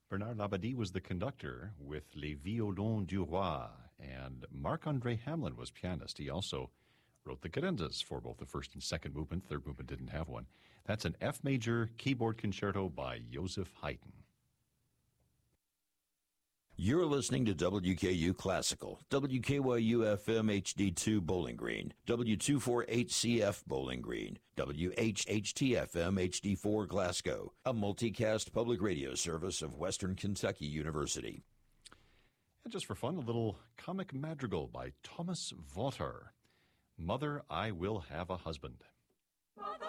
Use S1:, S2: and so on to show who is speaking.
S1: Bernard Labadie was the conductor with Les Violons du Roi, and Marc-André Hamelin was pianist. He also wrote the cadenzas for both the first and second movement. Third movement didn't have one. That's an F major keyboard concerto by Joseph Haydn.
S2: You're listening to WKU Classical, WKYU-FM HD2 Bowling Green, W248CF Bowling Green, WHHT-FM HD4 Glasgow, a multicast public radio service of Western Kentucky University.
S1: And just for fun, a little comic madrigal by Thomas Vaughter. Mother, I Will Have a Husband.
S3: Mother,